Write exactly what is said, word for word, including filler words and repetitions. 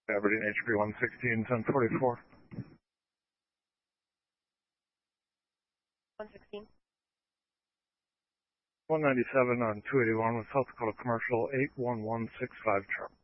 Aberdeen H P one sixteen, ten forty-four. one sixteen. one ninety-seven on two eighty-one with South Dakota Commercial eight one one six five Charlie.